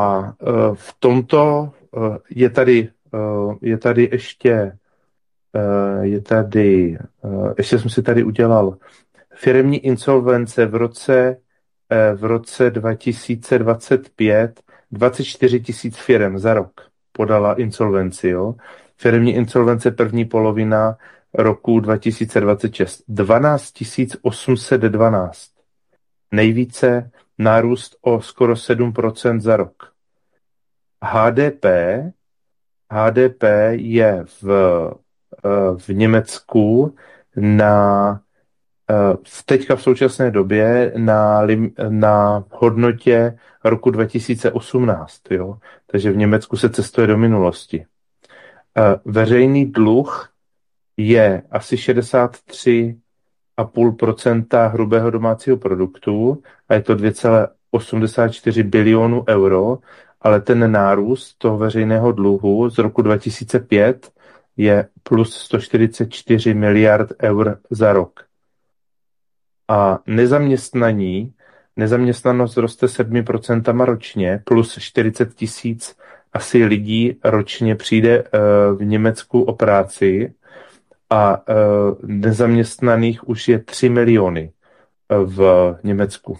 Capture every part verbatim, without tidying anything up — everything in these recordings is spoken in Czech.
A v tomto je tady, je tady ještě, je tady, ještě jsem si tady udělal firemní insolvence v roce, v roce dva tisíce dvacet pět, dvacet čtyři tisíc firem za rok podala insolvenci, jo. Firemní insolvence první polovina roku dva tisíce dvacet šest, dvanáct tisíc osm set dvanáct. Nejvíce nárůst o skoro sedm procent za rok. H D P, H D P je v, v Německu na v teďka v současné době na, na hodnotě roku dva tisíce osmnáct, jo? Takže v Německu se cestuje do minulosti. Veřejný dluh je asi šedesát tři celá pět procenta hrubého domácího produktu a je to dvě celá osmdesát čtyři bilionu euro, ale ten nárůst toho veřejného dluhu z roku dva tisíce pět je plus sto čtyřicet čtyři miliard eur za rok. A nezaměstnaní, nezaměstnanost roste sedm procent ročně, plus čtyřicet tisíc asi lidí ročně přijde uh, v Německu o práci a uh, nezaměstnaných už je tři miliony v Německu.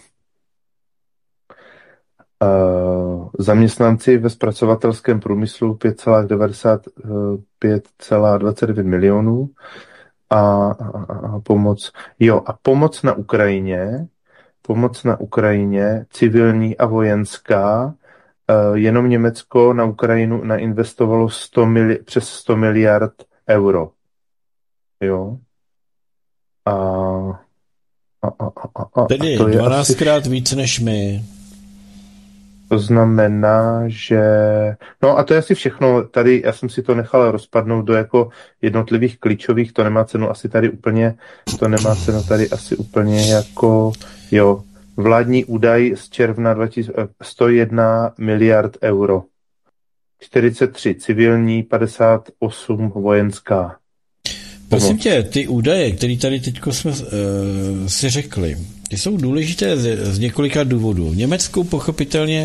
Uh, zaměstnanci ve zpracovatelském průmyslu pět celá dvacet devět milionů a, a, a pomoc. Jo, a pomoc na Ukrajině, pomoc na Ukrajině, civilní a vojenská, uh, jenom Německo na Ukrajinu nainvestovalo sto mili- přes sto miliard euro. Jo. A, a, a, a, a Tedy dvanáctkrát asi... víc než my. To znamená, že... No a to je asi všechno. Tady já jsem si to nechal rozpadnout do jako jednotlivých klíčových, to nemá cenu asi tady úplně, to nemá cenu tady asi úplně jako, jo, vládní údaj z června dva tisíce sto jedna miliard euro. čtyřicet tři civilní, padesát osm vojenská. Prosím tě, ty údaje, které tady teď jsme uh, si řekli, ty jsou důležité z, z několika důvodů. V Německu pochopitelně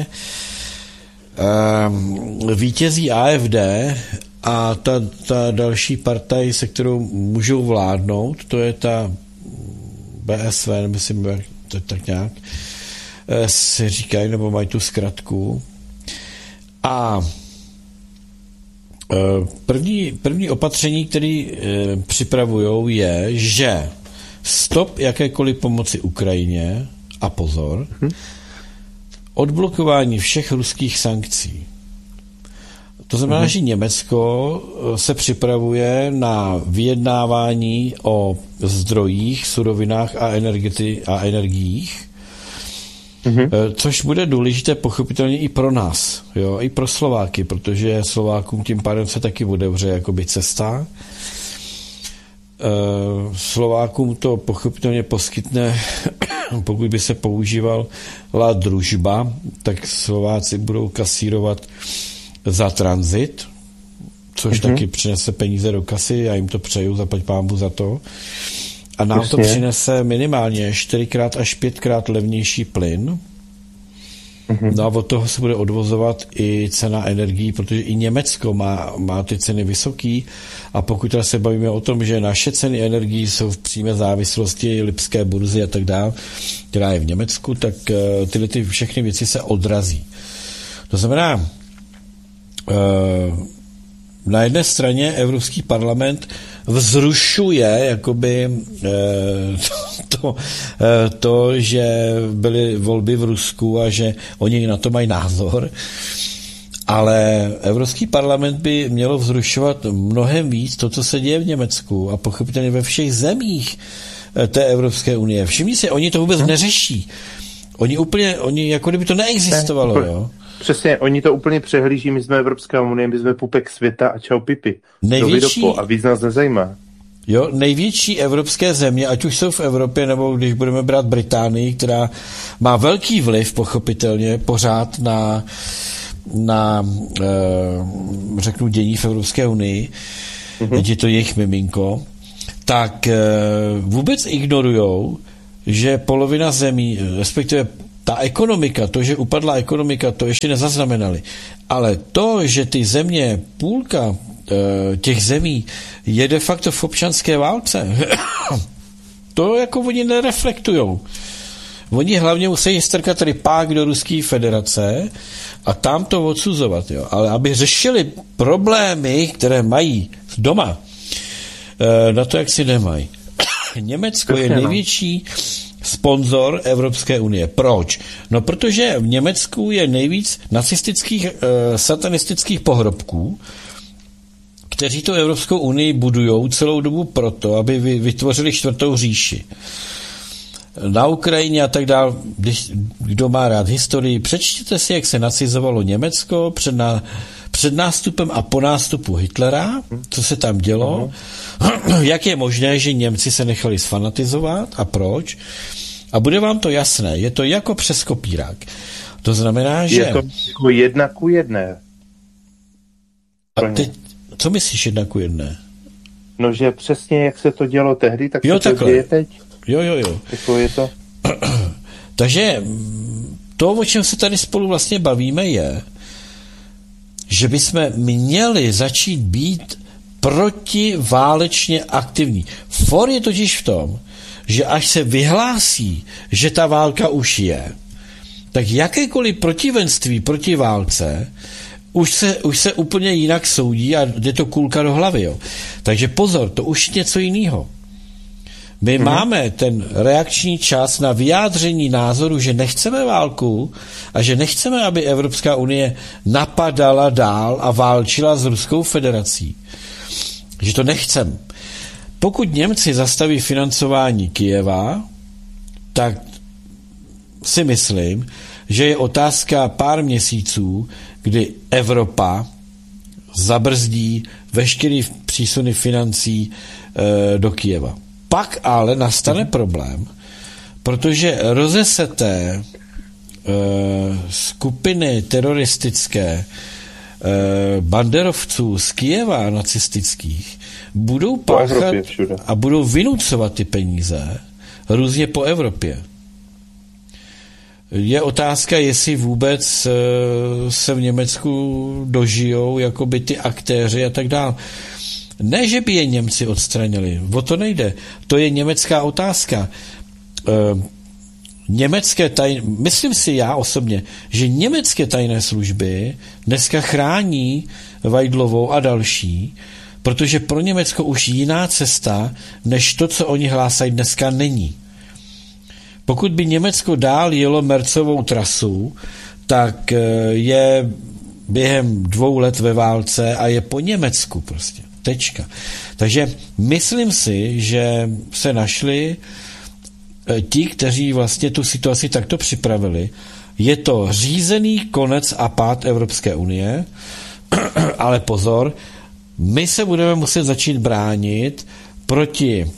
uh, vítězí A F D a ta, ta další partaj, se kterou můžou vládnout, to je ta B S V, myslím, to tak nějak uh, si říkají, nebo mají tu zkratku. A První, první opatření, které e, připravujou, je, že stop jakékoliv pomoci Ukrajině a pozor, hmm. odblokování všech ruských sankcí. To znamená, hmm. že Německo se připravuje na vyjednávání o zdrojích, surovinách a, energeti- a energiích, Mm-hmm. což bude důležité pochopitelně i pro nás, jo, i pro Slováky, protože Slovákům tím pádem se taky otevře jakoby cesta. Slovákům to pochopitelně poskytne, pokud by se používala družba, tak Slováci budou kasírovat za tranzit, což mm-hmm. taky přinese peníze do kasy, já jim to přeju, zaplať pánbu za to. A nám Jasně. to přinese minimálně čtyřikrát až pětkrát levnější plyn. Mm-hmm. No a od toho se bude odvozovat i cena energií, protože i Německo má, má ty ceny vysoký a pokud teda se bavíme o tom, že naše ceny energií jsou v přímé závislosti lipské burzy a tak dále, která je v Německu, tak uh, tyhle ty všechny věci se odrazí. To znamená, uh, na jedné straně Evropský parlament vzrušuje jakoby to, to, to, že byly volby v Rusku a že oni na to mají názor, ale Evropský parlament by mělo vzrušovat mnohem víc to, co se děje v Německu a pochopitelně ve všech zemích té Evropské unie. Všimni si, oni to vůbec neřeší. Oni úplně, oni jako kdyby to neexistovalo, jo. Přesně, oni to úplně přehlíží, my jsme Evropská unie, my jsme pupek světa a čau pipi. Největší, a víc nás nezajímá. Jo, největší evropské země, ať už jsou v Evropě, nebo když budeme brát Británii, která má velký vliv, pochopitelně, pořád na, na e, řeknu, dění v Evropské unii, mm-hmm. je to jejich miminko, tak e, vůbec ignorujou, že polovina zemí, respektive ta ekonomika, to, že upadla ekonomika, to ještě nezaznamenali. Ale to, že ty země, půlka těch zemí je de facto v občanské válce, to jako oni nereflektujou. Oni hlavně musí strkat rypák do Ruské federace a tam to odsuzovat. Jo. Ale aby řešili problémy, které mají doma, na to, jak si nemají. Německo je největší sponzor Evropské unie. Proč? No, protože v Německu je nejvíc nacistických, e, satanistických pohrobků, kteří tu Evropskou unii budujou celou dobu proto, aby vytvořili čtvrtou říši. Na Ukrajině a tak dále, když, kdo má rád historii, přečtěte si, jak se nacizovalo Německo před, na, před nástupem a po nástupu Hitlera, co se tam dělo, uh-huh. Jak je možné, že Němci se nechali sfanatizovat a proč. A bude vám to jasné, je to jako přes kopírák. To znamená, že... Je to jako jedna ku jedné. A teď, co myslíš jedna ku jedné? No, že přesně jak se to dělo tehdy, tak jo, se to děje teď. Jo, jo, jo. Jako je to. Takže to, o čem se tady spolu vlastně bavíme, je, že bychom měli začít být protiválečně aktivní. For je totiž v tom, že až se vyhlásí, že ta válka už je, tak jakékoliv protivenství proti válce už se, už se úplně jinak soudí a jde to kulka do hlavy. Jo. Takže pozor, to už je něco jiného. My hmm. máme ten reakční čas na vyjádření názoru, že nechceme válku a že nechceme, aby Evropská unie napadala dál a válčila s Ruskou federací. Že to nechceme. Pokud Němci zastaví financování Kyjeva, tak si myslím, že je otázka pár měsíců, kdy Evropa zabrzdí veškerý přísuny financí e, do Kyjeva. Pak ale nastane problém, protože rozeseté e, skupiny teroristické e, banderovců z Kyjeva nacistických budou páchat a budou vynucovat ty peníze různě po Evropě. Je otázka, jestli vůbec e, se v Německu dožijou jakoby ty aktéři a tak dále. Ne, že by je Němci odstranili, o to nejde. To je německá otázka. E, německé tajné, myslím si já osobně, že německé tajné služby dneska chrání Weidlovou a další, protože pro Německo už jiná cesta, než to, co oni hlásají dneska, není. Pokud by Německo dál jelo Merzovou trasu, tak je během dvou let ve válce a je po Německu prostě. Tečka. Takže myslím si, že se našli ti, kteří vlastně tu situaci takto připravili. Je to řízený konec a pád Evropské unie, ale pozor, my se budeme muset začít bránit proti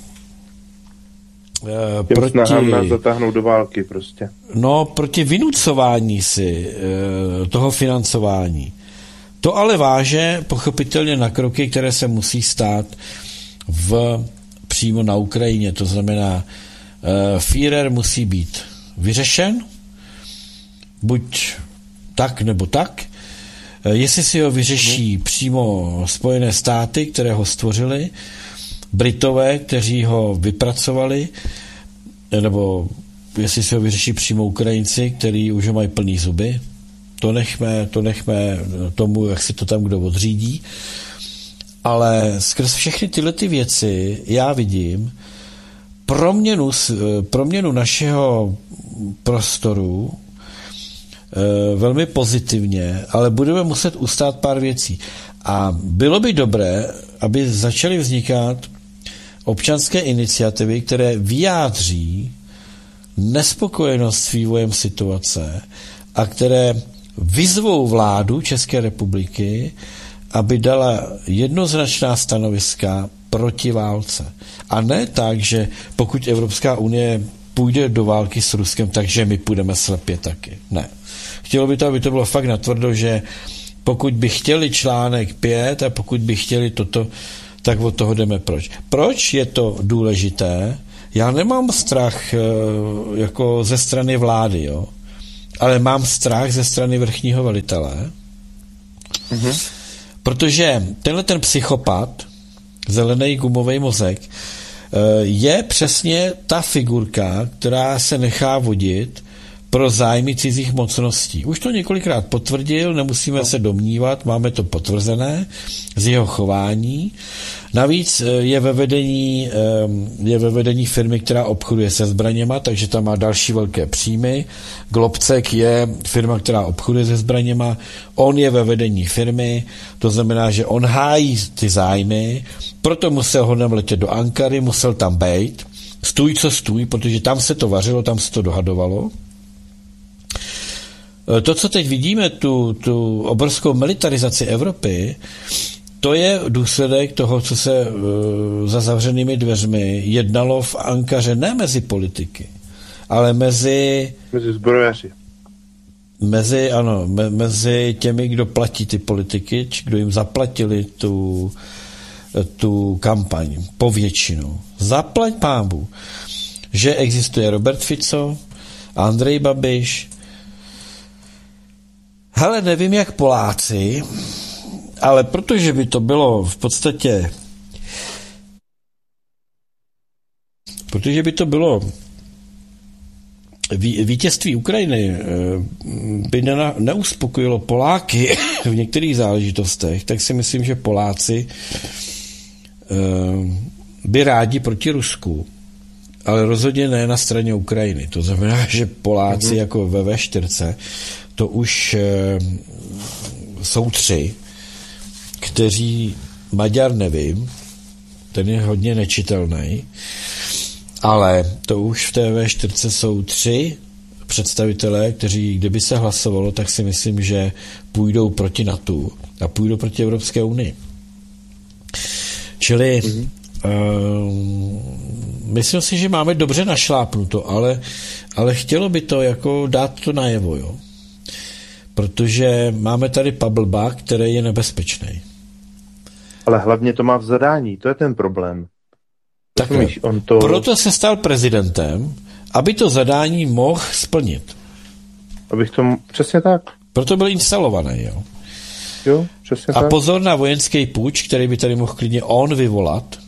Těm proti snahám nás zatáhnout do války prostě. No, proti vynucování si toho financování. To ale váže pochopitelně na kroky, které se musí stát v, přímo na Ukrajině. To znamená, uh, Führer musí být vyřešen, buď tak, nebo tak. Uh, jestli si ho vyřeší hmm. přímo Spojené státy, které ho stvořili, Britové, kteří ho vypracovali, nebo jestli si ho vyřeší přímo Ukrajinci, kteří už ho mají plný zuby, To nechme, to nechme tomu, jak si to tam kdo odřídí. Ale skrz všechny tyhle ty věci já vidím proměnu, proměnu našeho prostoru e, velmi pozitivně, ale budeme muset ustát pár věcí. A bylo by dobré, aby začaly vznikat občanské iniciativy, které vyjádří nespokojenost s vývojem situace a které vyzvou vládu České republiky, aby dala jednoznačná stanoviska proti válce. A ne tak, že pokud Evropská unie půjde do války s Ruskem, takže my půjdeme slepě taky. Ne. Chtělo by to, aby to bylo fakt natvrdo, že pokud by chtěli článek pět a pokud by chtěli toto, tak od toho jdeme proč. Proč je to důležité? Já nemám strach jako ze strany vlády, jo. ale mám strach ze strany vrchního velitele, mm-hmm. protože tenhle ten psychopat, zelený gumový mozek, je přesně ta figurka, která se nechá vodit pro zájmy cizích mocností. Už to několikrát potvrdil, nemusíme se domnívat, máme to potvrzené z jeho chování. Navíc je ve vedení, je ve vedení firmy, která obchoduje se zbraněma, takže tam má další velké příjmy. Globcek je firma, která obchoduje se zbraněma, on je ve vedení firmy, to znamená, že on hájí ty zájmy, proto musel honem letět do Ankary, musel tam bejt, stůj co stůj, protože tam se to vařilo, tam se to dohadovalo. To, co teď vidíme, tu, tu obrovskou militarizaci Evropy, to je důsledek toho, co se uh, za zavřenými dveřmi jednalo v Ankaře, ne mezi politiky, ale mezi... Mezi zbrojaři. Mezi, ano, me, mezi těmi, kdo platí ty politiky, či kdo jim zaplatili tu, tu kampaň, povětšinu. Zaplať pámbu, že existuje Robert Fico, Andrej Babiš. Hele, nevím, jak Poláci, ale protože by to bylo v podstatě, protože by to bylo vítězství Ukrajiny, by ne, neuspokojilo Poláky v některých záležitostech, tak si myslím, že Poláci by rádi proti Rusku, ale rozhodně ne na straně Ukrajiny. To znamená, že Poláci mm-hmm. jako ve vé čtyři, to už jsou tři, kteří, Maďar nevím, ten je hodně nečitelný, ale to už v té vé čtyři jsou tři představitelé, kteří, kdyby se hlasovalo, tak si myslím, že půjdou proti NATO a půjdou proti Evropské unii. Čili mm-hmm. uh, myslím si, že máme dobře našlápnuto, ale, ale chtělo by to jako dát to najevo, jo. Protože máme tady Pablba, který je nebezpečný. Ale hlavně to má v zadání, to je ten problém. Takhle, on to... proto se stal prezidentem, aby to zadání mohl splnit. Abych to... Přesně tak. Proto byl instalovaný, jo. Jo, přesně A tak. pozor na vojenský puč, který by tady mohl klidně on vyvolat,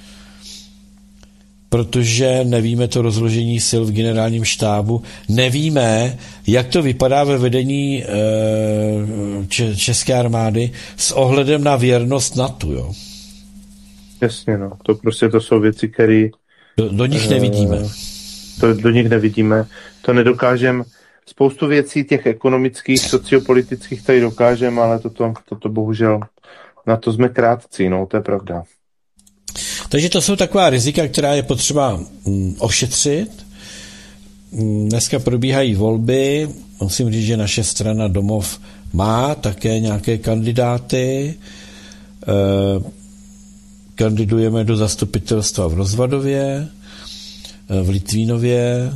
protože nevíme to rozložení sil v generálním štábu, nevíme, jak to vypadá ve vedení e, České armády s ohledem na věrnost NATO, jo. Jasně, no. To prostě to jsou věci, které... Do, do nich nevidíme. To do nich nevidíme. To nedokážeme. Spoustu věcí těch ekonomických, sociopolitických tady dokážeme, ale toto, toto bohužel na to jsme krátcí, no, to je pravda. Takže to jsou taková rizika, která je potřeba mm, ošetřit. Dneska probíhají volby. Musím říct, že naše strana Domov má také nějaké kandidáty. E, kandidujeme do zastupitelstva v Rozvadově, v Litvínově,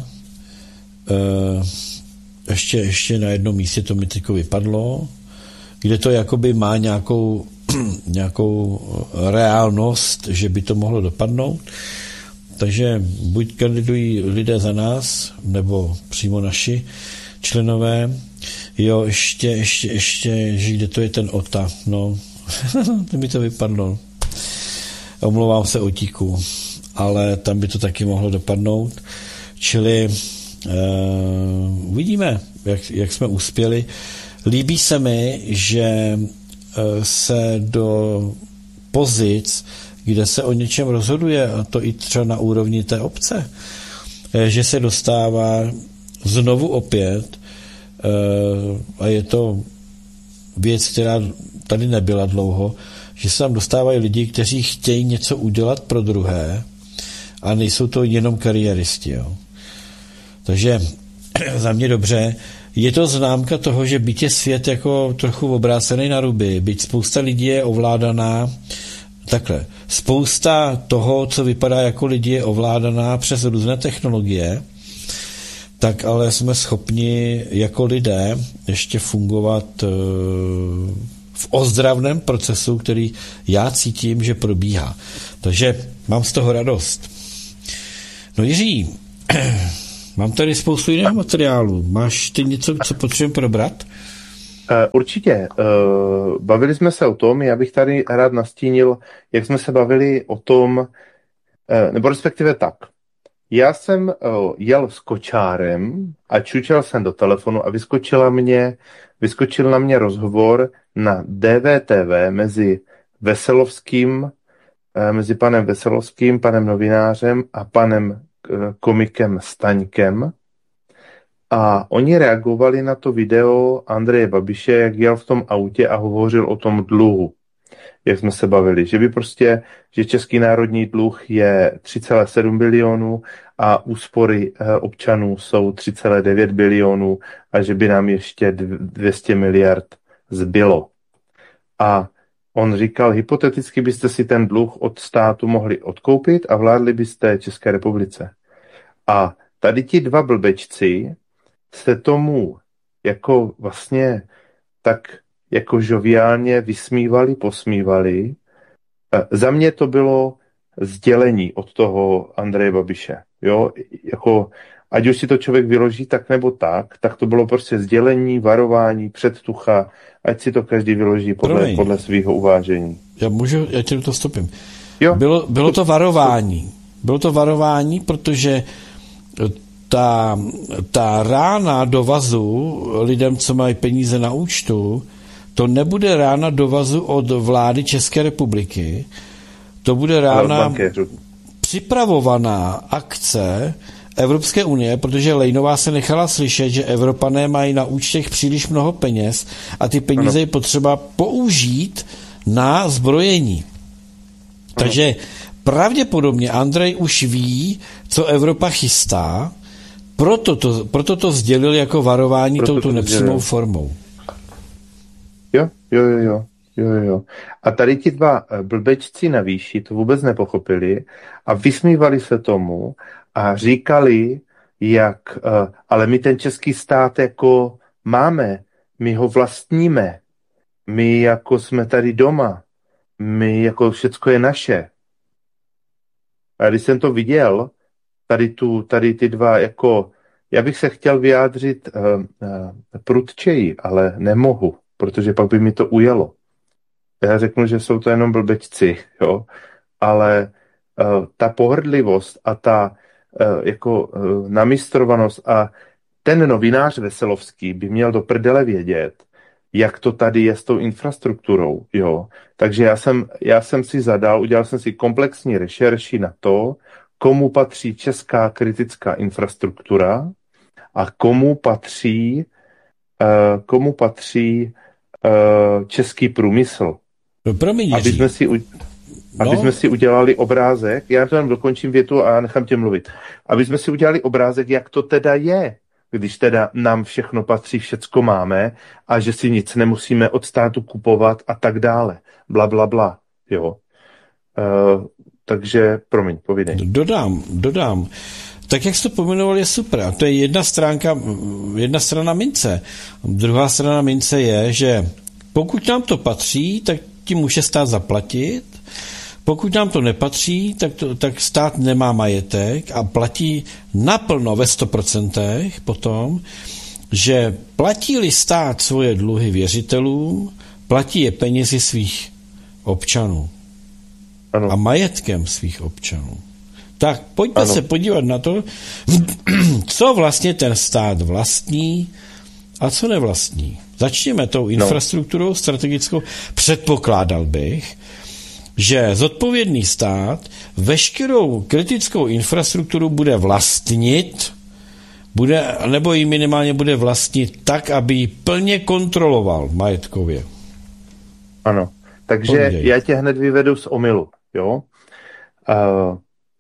ještě, ještě na jednom místě to mi teďko vypadlo, kde to jakoby má nějakou, nějakou reálnost, že by to mohlo dopadnout. Takže buď kandidují lidé za nás, nebo přímo naši členové. Jo, ještě, ještě, ještě, že kde to je ten Ota, no, to mi to vypadlo. Omlouvám se Otíku, ale tam by to taky mohlo dopadnout. Čili uh, uvidíme, jak, jak jsme uspěli. Líbí se mi, že uh, se do pozic, kde se o něčem rozhoduje, a to i třeba na úrovni té obce, že se dostává znovu opět, uh, a je to věc, která tady nebyla dlouho, že se tam dostávají lidi, kteří chtějí něco udělat pro druhé a nejsou to jenom kariéristi. Jo. Takže za mě dobře. Je to známka toho, že byť je svět jako trochu obrácený na ruby, byť spousta lidí je ovládaná takhle. Spousta toho, co vypadá jako lidi, je ovládaná přes různé technologie, tak ale jsme schopni jako lidé ještě fungovat v ozdravném procesu, který já cítím, že probíhá. Takže mám z toho radost. No Jiří, Mám tady spoustu jiného materiálu. Máš ty něco, co potřebujeme probrat? Určitě. Bavili jsme se o tom, já bych tady rád nastínil, jak jsme se bavili o tom, nebo respektive tak. Já jsem jel s kočárem a čučel jsem do telefonu a vyskočila mě, vyskočil na mě rozhovor na D V T V mezi Veselovským, mezi panem Veselovským, panem novinářem a panem komikem Staňkem. A oni reagovali na to video Andreje Babiše, jak jel v tom autě a hovořil o tom dluhu, jak jsme se bavili, že by prostě, že český národní dluh je tři celé sedm bilionů a úspory občanů jsou tři celé devět bilionů a že by nám ještě dvě stě miliard zbylo. A on říkal, hypoteticky byste si ten dluh od státu mohli odkoupit a vládli byste České republice. A tady ti dva blbečci se tomu jako vlastně tak jako žoviálně vysmívali, posmívali. Za mě to bylo sdělení od toho Andreje Babiše. Jo? Jako, ať už si to člověk vyloží tak nebo tak, tak to bylo prostě sdělení, varování, předtucha, ať si to každý vyloží podle, podle svého uvážení. Já můžu, já tě to stopím. Jo? Bylo, bylo to varování. Bylo to varování, protože ta, ta rána do vazu lidem, co mají peníze na účtu, to nebude rána do vazu od vlády České republiky, to bude rána připravovaná akce Evropské unie, protože Lejnová se nechala slyšet, že Evropané mají na účtech příliš mnoho peněz a ty peníze je potřeba použít na zbrojení. Ano. Takže pravděpodobně Andrej už ví, co Evropa chystá, proto to, proto to sdělil jako varování proto touto nepřímou formou. Jo, jo, jo, jo, jo, jo. A tady ti dva blbečci na výši to vůbec nepochopili a vysmívali se tomu a říkali, jak, ale my ten český stát jako máme, my ho vlastníme, my jako jsme tady doma, my jako všecko je naše. A když jsem to viděl, tady, tu, tady ty dva, jako, já bych se chtěl vyjádřit uh, uh, prudčeji, ale nemohu, protože pak by mi to ujelo. Já řeknu, že jsou to jenom blbečci, jo, ale uh, ta pohrdlivost a ta uh, jako uh, namistrovanost a ten novinář Veselovský by měl do prdele vědět, jak to tady je s tou infrastrukturou, jo. Takže já jsem, já jsem si zadal, udělal jsem si komplexní rešerši na to, komu patří česká kritická infrastruktura a komu patří, uh, komu patří uh, český průmysl. No promiň, aby jsme si, u... aby no. jsme si udělali obrázek, já to jenom dokončím větu a nechám tě mluvit, aby jsme si udělali obrázek, jak to teda je, když teda nám všechno patří, všecko máme a že si nic nemusíme od státu kupovat a tak dále. Bla, bla, bla. Jo. Uh, takže, promiň, povídej. Dodám, dodám. Tak, jak jsi to pomenoval, je super. A to je jedna stránka, jedna strana mince. Druhá strana mince je, že pokud nám to patří, tak ti může stát zaplatit. Pokud nám to nepatří, tak, to, tak stát nemá majetek a platí naplno ve sto procent potom, že platí-li stát svoje dluhy věřitelům, platí je penězi svých občanů. Ano. A majetkem svých občanů. Tak pojďme ano. se podívat na to, co vlastně ten stát vlastní a co nevlastní. Začněme tou infrastrukturou no. strategickou. Předpokládal bych, že zodpovědný stát veškerou kritickou infrastrukturu bude vlastnit, bude, nebo ji minimálně bude vlastnit tak, aby ji plně kontroloval majetkově. Ano, takže Pověděj. Já tě hned vyvedu z omylu. Jo? Uh,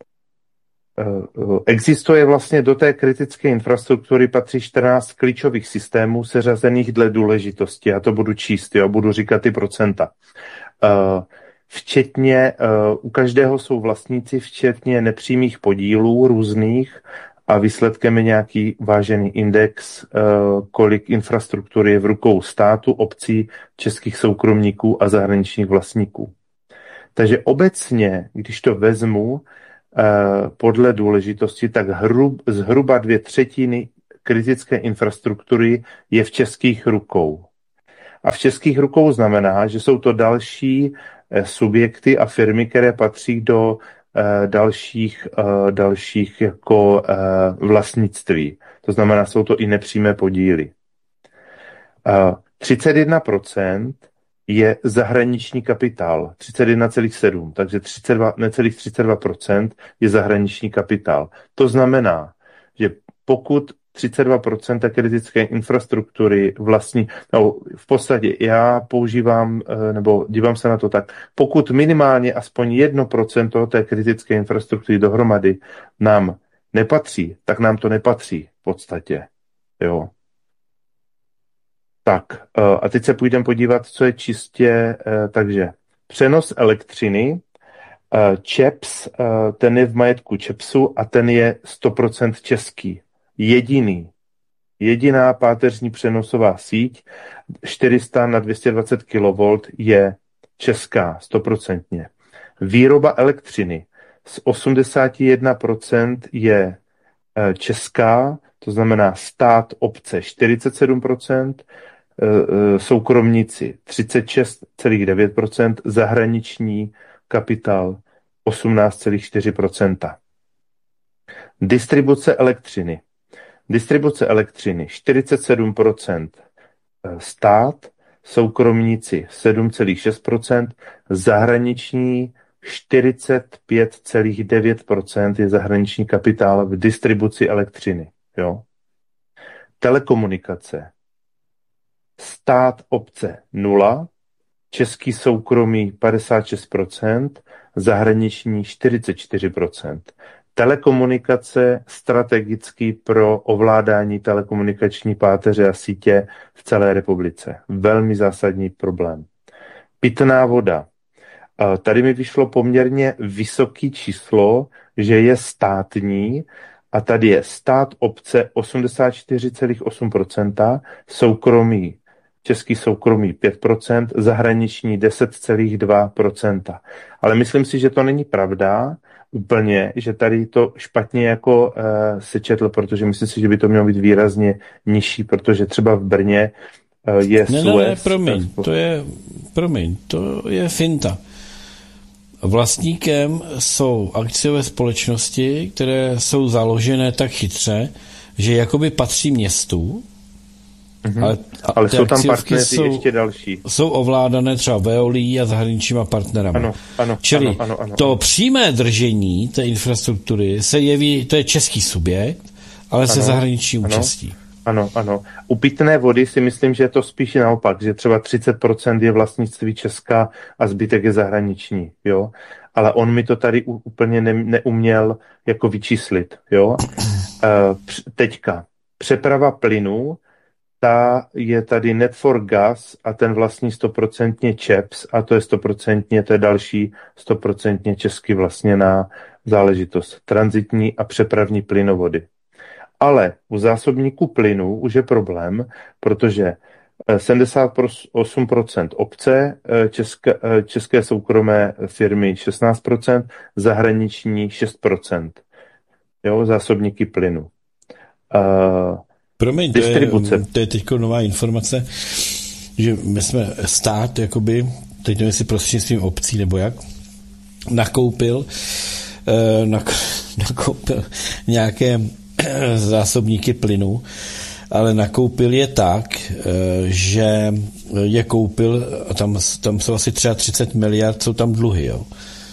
uh, existuje vlastně do té kritické infrastruktury patří čtrnáct klíčových systémů seřazených dle důležitosti. Já to budu číst, jo? Budu říkat ty procenta. Uh, Včetně, uh, u každého jsou vlastníci, včetně nepřímých podílů různých a výsledkem je nějaký vážený index, uh, kolik infrastruktury je v rukou státu, obcí, českých soukromníků a zahraničních vlastníků. Takže obecně, když to vezmu, podle důležitosti, tak hrub, zhruba dvě třetiny kritické infrastruktury je v českých rukou. A v českých rukou znamená, že jsou to další subjekty a firmy, které patří do dalších, dalších jako vlastnictví. To znamená, jsou to i nepřímé podíly. třicet jedna procent je zahraniční kapitál, třicet jedna celá sedm, takže třicet dva, necelých třicet dva procent je zahraniční kapitál. To znamená, že pokud třicet dva procent kritické infrastruktury vlastní, no v podstatě já používám, nebo dívám se na to tak, pokud minimálně aspoň jedno procento té kritické infrastruktury dohromady nám nepatří, tak nám to nepatří v podstatě, jo. Tak a teď se půjdeme podívat, co je čistě, takže přenos elektřiny, ČEPS, ten je v majetku ČEPSu a ten je sto procent český. Jediný, jediná páteřní přenosová síť čtyři sta na dvě stě dvacet kilovoltů je česká, stoprocentně. Výroba elektřiny z osmdesát jedna procent je česká, to znamená stát, obce čtyřicet sedm procent, soukromníci třicet šest celá devět procent, zahraniční kapitál osmnáct celá čtyři procenta. Distribuce elektřiny. Distribuce elektřiny čtyřicet sedm procent stát, soukromníci sedm celá šest procent, zahraniční čtyřicet pět celá devět procent je zahraniční kapitál v distribuci elektřiny. Jo? Telekomunikace. Stát, obce nula, český soukromý padesát šest procent, zahraniční čtyřicet čtyři procent. Telekomunikace strategicky pro ovládání telekomunikační páteře a sítě v celé republice. Velmi zásadní problém. Pitná voda. Tady mi vyšlo poměrně vysoké číslo, že je státní a tady je stát, obce osmdesát čtyři celá osm procenta, soukromí, český soukromí pět procent, zahraniční deset celá dva procenta. Ale myslím si, že to není pravda úplně, že tady to špatně jako uh, sečetl, protože myslím si, že by to mělo být výrazně nižší, protože třeba v Brně uh, je ne, Suez. Ne, ne, promiň, to je, promiň, to je finta. Vlastníkem jsou akciové společnosti, které jsou založené tak chytře, že jakoby patří městu, mm-hmm. ale, ale jsou tam partneři jsou, ještě další. Jsou ovládané třeba Veolií a zahraničníma partnerama. Ano, ano, Čili ano, ano, ano, to ano. přímé držení té infrastruktury se jeví, to je český subjekt, ale ano, se zahraniční účastí. Ano, ano. U pitné vody si myslím, že je to spíš naopak, že třeba třicet procent je vlastnictví Česka a zbytek je zahraniční, jo. Ale on mi to tady úplně ne, neuměl jako vyčíslit, jo. Uh, teďka, přeprava plynu, ta je tady Net for Gas a ten vlastní stoprocentně ČEPS a to je stoprocentně, to je další stoprocentně česky vlastněná záležitost. Tranzitní a přepravní plynovody. Ale u zásobníků plynu už je problém, protože sedmdesát osm procent obce, české, české soukromé firmy šestnáct procent, zahraniční šest procent. Jo, zásobníky plynu. Uh, Promiň, distribuce. To je, to je teď nová informace, že my jsme stát, jakoby, teď nevím, jestli prostřednictvím obcí nebo jak, nakoupil, eh, nak, nakoupil nějaké zásobníky plynu, ale nakoupil je tak, že je koupil a tam, tam jsou asi třeba třicet miliard, jsou tam dluhy, jo.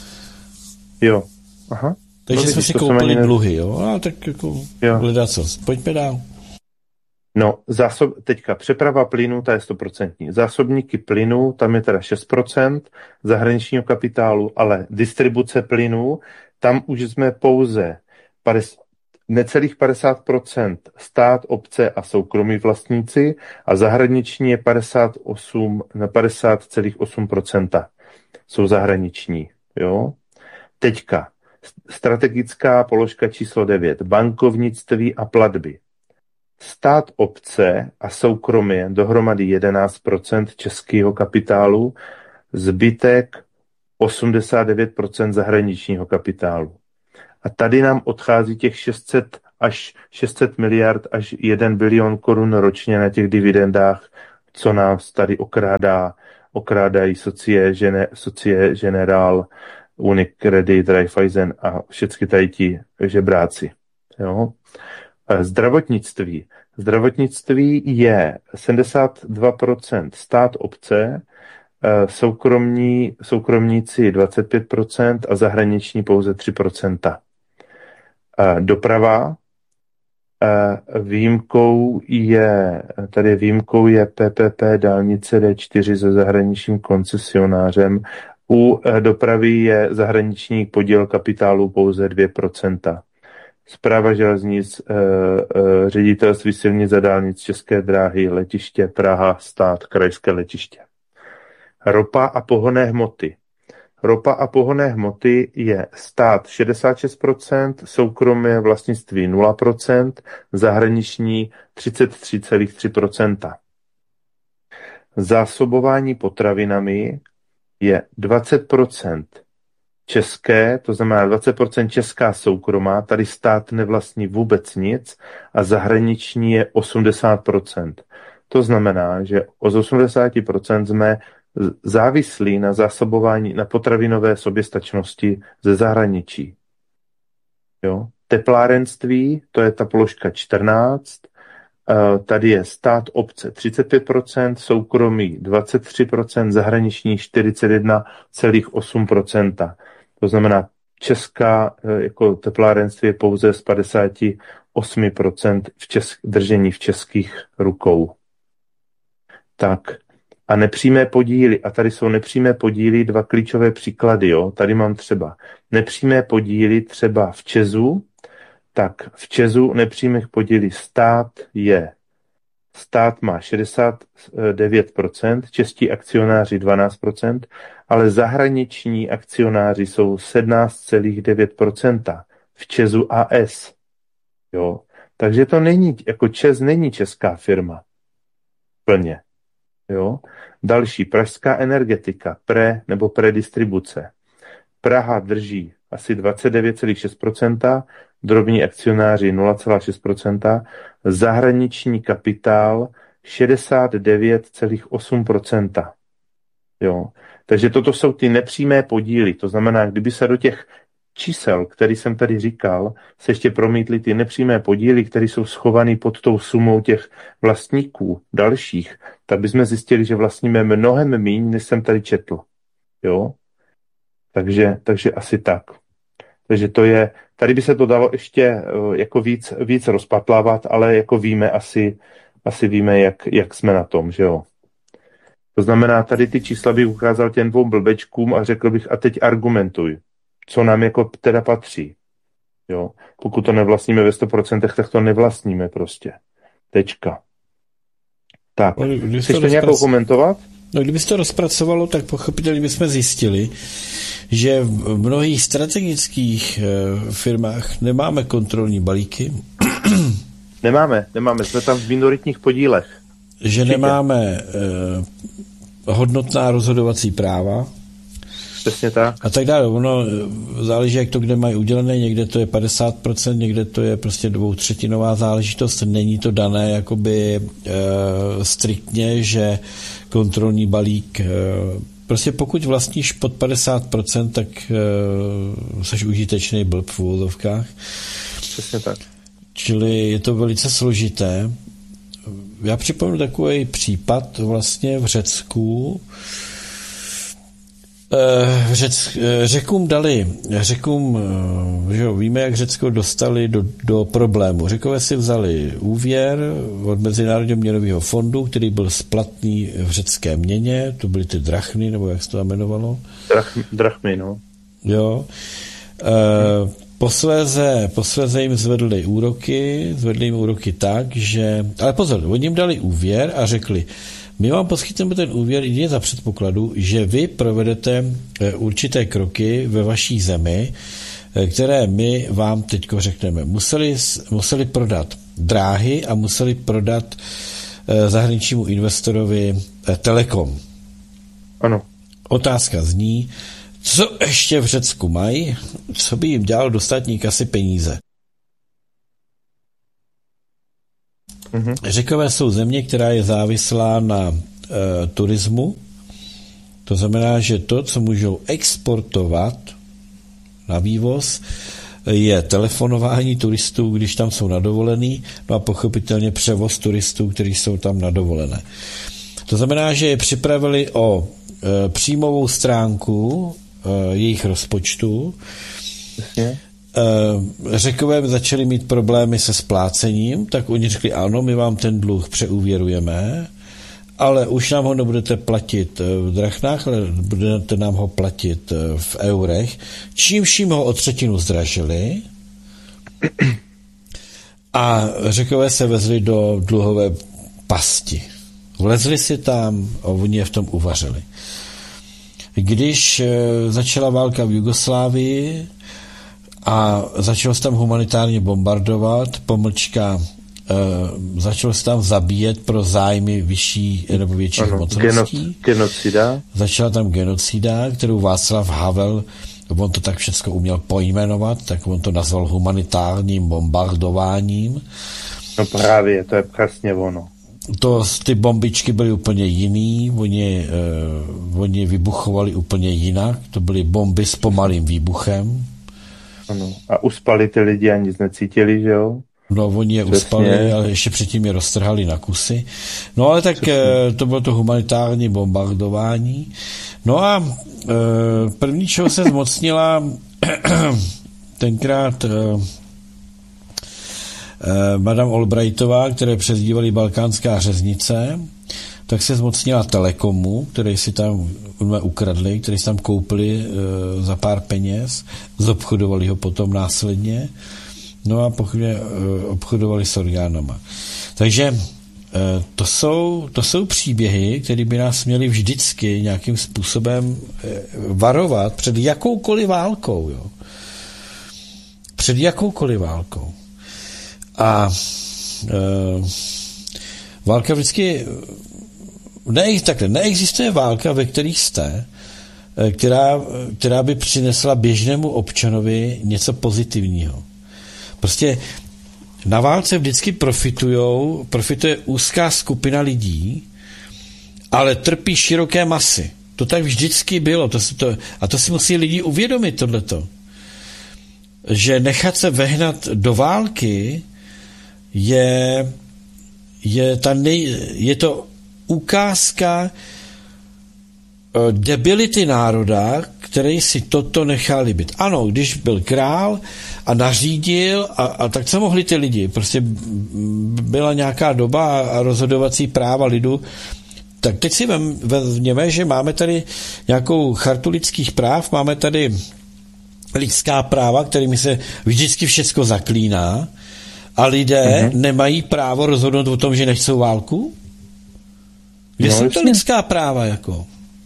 Jo, aha. Takže no, jsme si koupili dluhy, jo. A tak jako hledá co. Pojďme dál. No, zásob, teďka přeprava plynu, ta je sto procent. Zásobníky plynu, tam je teda šest procent zahraničního kapitálu, ale distribuce plynu, tam už jsme pouze padesát necelých padesát procent stát, obce a soukromí vlastníci a zahraniční je padesát osm na padesát celá osm procenta jsou zahraniční. Jo? Teďka strategická položka číslo devět. Bankovnictví a platby. Stát, obce a soukromí dohromady jedenáct procent českého kapitálu, zbytek osmdesát devět procent zahraničního kapitálu. A tady nám odchází těch šest set až šest set miliard až jeden bilion korun ročně na těch dividendách, co nás tady okrádá, okrádají Socie, Gene, Socie Generál, Unicredit, Raiffeisen a všechny tady ti žebráci. Jo? Zdravotnictví. Zdravotnictví je sedmdesát dva procent stát obce, soukromní, soukromníci dvacet pět procent a zahraniční pouze tři procenta. Doprava. Výjimkou je, tady výjimkou je P P P dálnice D čtyři se zahraničním koncesionářem. U dopravy je zahraniční podíl kapitálu pouze dvě procenta. Správa železnic, ředitelství silnic a dálnic, České dráhy, letiště Praha, stát, krajské letiště. Ropa a pohonné hmoty. Ropa a pohonné hmoty je stát šedesát šest procent, soukromé vlastnictví nula procent, zahraniční třicet tři celá tři procenta. Zásobování potravinami je dvacet procent české, to znamená dvacet procent česká soukromá, tady stát nevlastní vůbec nic a zahraniční je osmdesát procent. To znamená, že z osmdesát procent jsme závislí na zásobování, na potravinové soběstačnosti ze zahraničí. Jo? Teplárenství, to je ta položka čtrnáct, tady je stát obce třicet pět procent, soukromí dvacet tři procent, zahraniční čtyřicet jedna celá osm procenta. To znamená, česká jako teplárenství je pouze z padesát osm procent v česk, držení v českých rukou. Tak. A nepřímé podíly, a tady jsou nepřímé podíly, dva klíčové příklady, jo. Tady mám třeba nepřímé podíly třeba v Česu, tak v Česu nepřímých podíly stát je, stát má šedesát devět procent, čeští akcionáři dvanáct procent, ale zahraniční akcionáři jsou sedmnáct celá devět procenta v Česu A S, jo. Takže to není, jako ČEZ není česká firma, plně. Jo? Další, pražská energetika, pre nebo predistribuce. Praha drží asi dvacet devět celá šest procenta, drobní akcionáři nula celá šest procenta, zahraniční kapitál šedesát devět celá osm procenta. Jo? Takže toto jsou ty nepřímé podíly, to znamená, kdyby se do těch čísel, který jsem tady říkal, se ještě promítly ty nepřímé podíly, které jsou schované pod tou sumou těch vlastníků dalších, tak bychom zjistili, že vlastníme mnohem méně, než jsem tady četl. Jo? Takže, takže asi tak. Takže to je, tady by se to dalo ještě jako víc, víc rozpatlávat, ale jako víme asi, asi víme, jak, jak jsme na tom, že jo. To znamená, tady ty čísla bych ukázal těm dvou blbečkům a řekl bych, a teď argumentuj, co nám jako teda patří. Jo? Pokud to nevlastníme ve sto procent, tak to nevlastníme prostě. Tečka. Tak, no, chceš to nějakou komentovat? No, kdyby se to rozpracovalo, tak pochopitelně bychom zjistili, že v mnohých strategických firmách nemáme kontrolní balíky. Nemáme, nemáme, jsme tam v minoritních podílech. Že Určitě. Nemáme eh, hodnotná rozhodovací práva. Přesně tak. A tak dále. Ono záleží, jak to kde mají udělené. Někde to je padesát procent, někde to je prostě dvoutřetinová záležitost. Není to dané jakoby e, striktně, že kontrolní balík... E, prostě pokud vlastníš pod padesát procent, tak e, jsi užitečný blb v úvodovkách. Přesně tak. Čili je to velice složité. Já připomenu takový případ vlastně v Řecku. Řec, Řekům dali, Řekům, že jo, víme, jak Řecko dostali do, do problému. Řekové si vzali úvěr od Mezinárodního měnového fondu, který byl splatný v řecké měně, to byly ty drachmy, nebo jak se to jmenovalo? Drachmy, drachmy no. Jo. E, posléze, posléze jim zvedli úroky, zvedli jim úroky tak, že, ale pozor, oni jim dali úvěr a řekli, my vám poskytneme ten úvěr jedině za předpokladu, že vy provedete určité kroky ve vaší zemi, které my vám teďko řekneme. Museli, museli prodat dráhy a museli prodat zahraničnímu investorovi Telekom. Ano. Otázka zní, Co ještě v Řecku mají? Co by jim dělalo do státní kasy peníze? Mm-hmm. Řekové jsou země, která je závislá na e, turismu. To znamená, že to, co můžou exportovat na vývoz, je telefonování turistů, když tam jsou na dovolený, no a pochopitelně převoz turistů, kteří jsou tam na dovolené. To znamená, že je připravili o e, příjmovou stránku e, jejich rozpočtu. E, Řekové začali mít problémy se splácením, tak oni řekli, ano, my vám ten dluh přeúvěrujeme, ale už nám ho nebudete platit v drachnách, ale budete nám ho platit v eurech, čímž jim ho o třetinu zdražili a Řekové se vezli do dluhové pasti. Vlezli si tam a oni je v tom uvařili. Když začala válka v Jugoslávii a začalo se tam humanitárně bombardovat, pomlčka Uh, začalo se tam zabíjet pro zájmy vyšší nebo větších ano, mocností. Genocida. Začala tam genocida, kterou Václav Havel, on to tak všechno uměl pojmenovat, tak on to nazval humanitárním bombardováním. No právě, to je přesně ono. To, ty bombičky byly úplně jiný, oni, uh, oni vybuchovali úplně jinak, to byly bomby s pomalým výbuchem. Ano. A uspali ty lidi a nic necítili, že jo? No, oni je uspali, ale ještě předtím je roztrhali na kusy. No, ale tak Přesně. to bylo to humanitární bombardování. No a e, první, čeho se zmocnila tenkrát e, e, Madame Albrightová, které přezdívali Balkánská řeznice, tak se zmocnila Telekomu, který si tam ukradli, který si tam koupili e, za pár peněz, zobchodovali ho potom následně. No a pochopně obchodovali s orgánama. Takže to jsou, to jsou příběhy, které by nás měly vždycky nějakým způsobem varovat před jakoukoliv válkou. Jo. Před jakoukoliv válkou. A e, válka vždycky ne, takhle, neexistuje válka, ve kterých jste, která, která by přinesla běžnému občanovi něco pozitivního. Prostě na válce vždycky profitujou, profituje úzká skupina lidí, ale trpí široké masy. To tak vždycky bylo. To, to, a to si musí lidi uvědomit, tohleto. Že nechat se vehnat do války je, je, ta nej, je to ukázka debility národa, který si toto nechal líbit. Ano, když byl král a nařídil, a, a tak co mohli ty lidi? Prostě byla nějaká doba a rozhodovací práva lidu. Tak teď si vezměme, že máme tady nějakou chartu lidských práv, máme tady lidská práva, kterými se vždycky všechno zaklíná a lidé mm-hmm. nemají právo rozhodnout o tom, že nechcou válku? Kde no, jsou to lidská práva jako?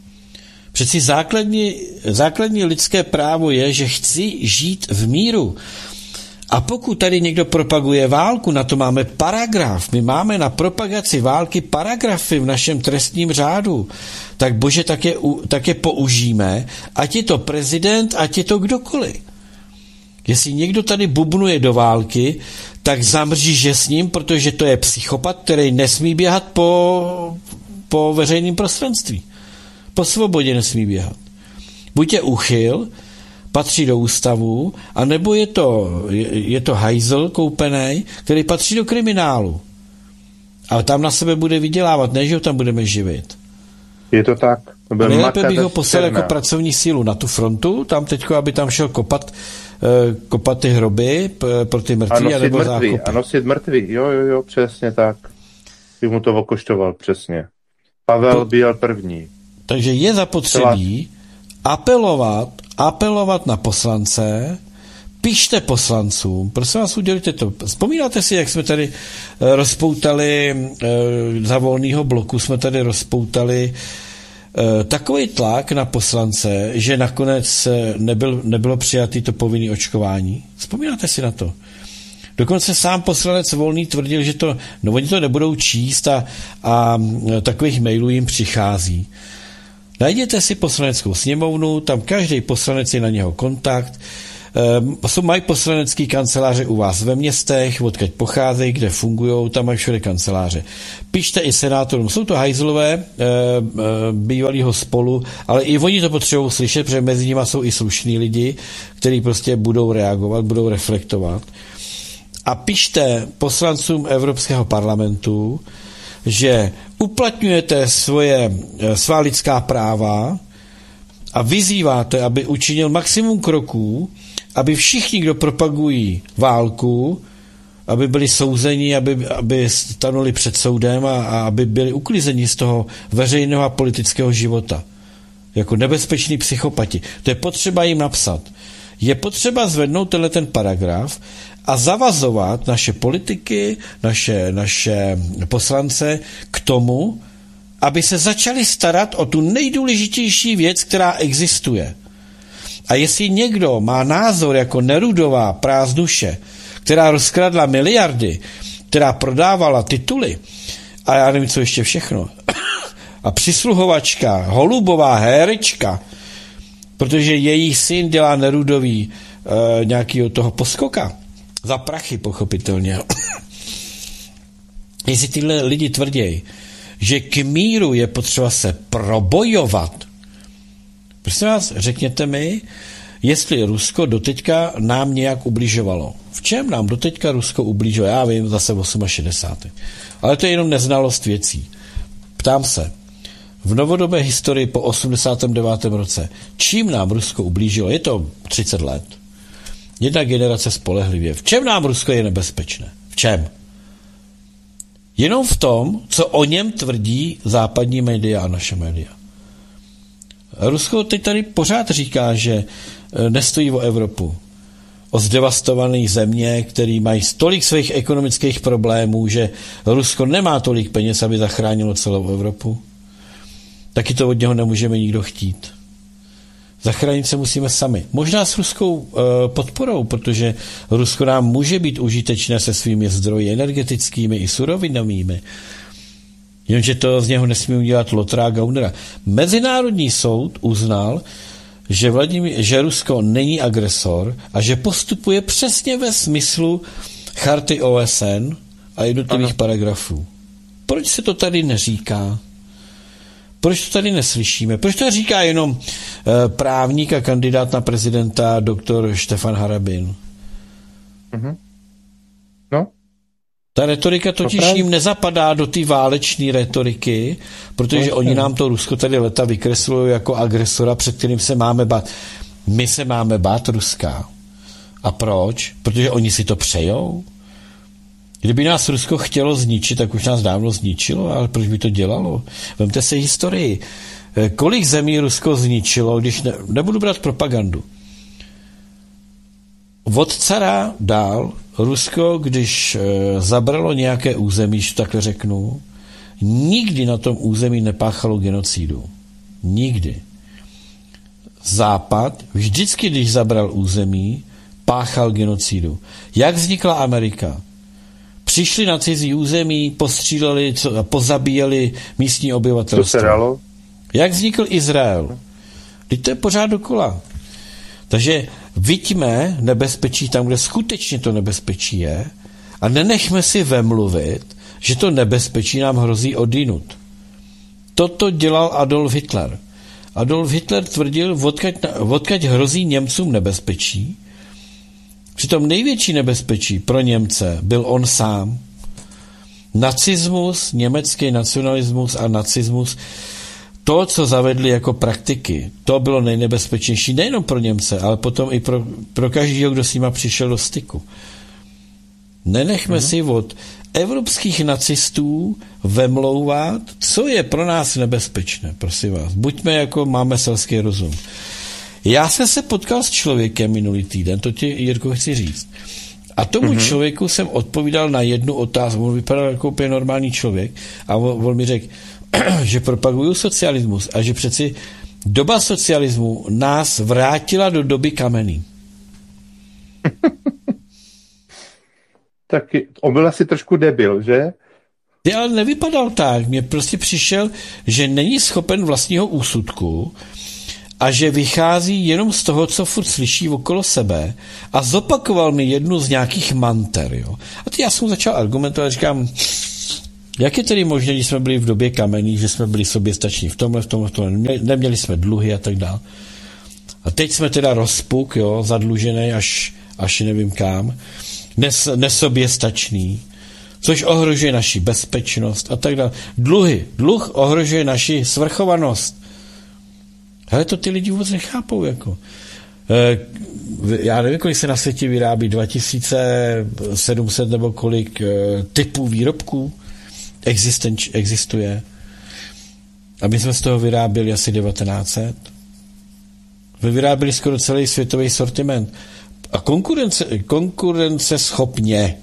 Přeci základní, základní lidské právo je, že chci žít v míru. A pokud tady někdo propaguje válku, na to máme paragraf. My máme na propagaci války paragrafy v našem trestním řádu. Tak bože, tak je, tak je použijeme, ať je to prezident, ať je to kdokoliv. Jestli někdo tady bubnuje do války, tak zamříže s ním, protože to je psychopat, který nesmí běhat po, po veřejném prostranství. Po svobodě nesmí běhat. Buď je úchyl, patří do ústavu, anebo je to, je, je to hajzl koupený, který patří do kriminálu. A tam na sebe bude vydělávat, ne, že ho tam budeme živit. Je to tak. A nejlépe bych ho poslal jako pracovní sílu na tu frontu, tam teďko, aby tam šel kopat, kopat ty hroby pro ty mrtví, anebo mrtvý, zákopy. A nosit mrtví, jo, jo, jo, přesně tak. Bych mu to okoštoval, přesně. Pavel to... byl první. Takže je zapotřebí apelovat, apelovat na poslance, pište poslancům, prosím vás, udělejte to. Vzpomínáte si, jak jsme tady rozpoutali za Volného bloku, jsme tady rozpoutali takový tlak na poslance, že nakonec nebyl, nebylo přijatý to povinné očkování. Vzpomínáte si na to? Dokonce sám poslanec Volný tvrdil, že to, no oni to nebudou číst a, a takových mailů jim přichází. Najděte si poslaneckou sněmovnu, tam každý poslanec je na něho kontakt, jsou mají poslanecký kanceláře u vás ve městech, odkud pocházejí, kde fungují, tam mají všude kanceláře. Pište i senátorům, jsou to hajzlové, bývalýho Spolu, ale i oni to potřebují slyšet, protože mezi nimi jsou i slušní lidi, kteří prostě budou reagovat, budou reflektovat. A pište poslancům Evropského parlamentu, že uplatňujete svoje, svá lidská práva a vyzýváte, aby učinil maximum kroků, aby všichni, kdo propagují válku, aby byli souzeni, aby, aby stanuli před soudem a, a aby byli uklizeni z toho veřejného a politického života. Jako nebezpeční psychopati. To je potřeba jim napsat. Je potřeba zvednout tenhle ten paragraf a zavazovat naše politiky, naše, naše poslance k tomu, aby se začali starat o tu nejdůležitější věc, která existuje. A jestli někdo má názor jako Nerudová prázdnuše, která rozkradla miliardy, která prodávala tituly a já nevím, co ještě všechno, a přisluhovačka, holubová herečka, protože její syn dělá Nerudový e, nějakýho toho poskoka, za prachy pochopitelně. Jestli tyhle lidi tvrdějí, že k míru je potřeba se probojovat, prosím vás, řekněte mi, jestli Rusko doteďka nám nějak ubližovalo. V čem nám doteďka Rusko ubližuje? Já vím, zase šedesátém osmém Ale to je jenom neznalost věcí. Ptám se, v novodobé historii po osmdesátém devátém roce, čím nám Rusko ublížilo? Je to třicet let. Jedna generace spolehlivě. V čem nám Rusko je nebezpečné? V čem? Jenom v tom, co o něm tvrdí západní média a naše média. Rusko teď tady pořád říká, že nestojí o Evropu. O zdevastované země, který mají tolik svých ekonomických problémů, že Rusko nemá tolik peněz, aby zachránilo celou Evropu. Taky to od něho nemůžeme nikdo chtít. Zachránit se musíme sami. Možná s ruskou uh, podporou, protože Rusko nám může být užitečné se svými zdroji energetickými i surovinovými. Jenže to z něho nesmí udělat Lotra a Gaunera. Mezinárodní soud uznal, že, Vladimír, že Rusko není agresor a že postupuje přesně ve smyslu charty O S N a jednotlivých paragrafů. Proč se to tady neříká? Proč to tady neslyšíme? Proč to říká jenom uh, právník a kandidát na prezidenta doktor Štefan Harabin? Mm-hmm. No. Ta retorika totiž no jim nezapadá do té váleční retoriky, protože no, oni nám to Rusko tady leta vykreslují jako agresora, před kterým se máme bát. My se máme bát Ruska. A proč? Protože oni si to přejou. Kdyby nás Rusko chtělo zničit, tak už nás dávno zničilo, ale proč by to dělalo? Vemte si historii. Kolik zemí Rusko zničilo, když ne, nebudu brát propagandu. Od cara dál Rusko, když e, zabralo nějaké území, že takhle řeknu, nikdy na tom území nepáchalo genocidu. Nikdy. Západ vždycky, když zabral území, páchal genocidu. Jak vznikla Amerika? Přišli na cizí území, postříleli, co, pozabíjeli místní obyvatelstvo. Jak vznikl Izrael? Teď to je pořád dokola. Takže viďme nebezpečí tam, kde skutečně to nebezpečí je a nenechme si vemluvit, že to nebezpečí nám hrozí odinut. Toto dělal Adolf Hitler. Adolf Hitler tvrdil, odkaď, odkaď hrozí Němcům nebezpečí. Přitom největší nebezpečí pro Němce byl on sám. Nacismus, německý nacionalismus a nacismus, to, co zavedli jako praktiky, to bylo nejnebezpečnější nejenom pro Němce, ale potom i pro, pro každého, kdo s nima přišel do styku. Nenechme mm-hmm. si od evropských nacistů vemlouvat, co je pro nás nebezpečné, prosím vás. Buďme jako máme selský rozum. Já jsem se potkal s člověkem minulý týden, to ti, Jirko, chci říct. A tomu mm-hmm. člověku jsem odpovídal na jednu otázku. On vypadal jako úplně normální člověk a on, on mi řekl, že propaguju socialismus a že přeci doba socialismu nás vrátila do doby kamenný. Tak on byl asi trošku debil, že? Ty ale nevypadal tak. Mně prostě přišel, že není schopen vlastního úsudku a že vychází jenom z toho, co furt slyší okolo sebe a zopakoval mi jednu z nějakých manter. Jo. A ty já jsem začal argumentovat, říkám, jak je tedy možné, když jsme byli v době kamenný, že jsme byli soběstační v tomhle, v tomhle, v tomhle, neměli jsme dluhy a tak dále. A teď jsme teda rozpuk, jo, zadlužený až, až nevím kam, nes, nesoběstačný, což ohrožuje naši bezpečnost a tak dále. Dluhy, dluh ohrožuje naši svrchovanost. Hele, to ty lidi vůbec nechápou, jako. E, já nevím, kolik se na světě vyrábí, dva tisíce sedm set nebo kolik e, typů výrobků existenč, existuje. A my jsme z toho vyráběli asi devatenáct set. My vyráběli skoro celý světový sortiment. A konkurence, konkurence schopně.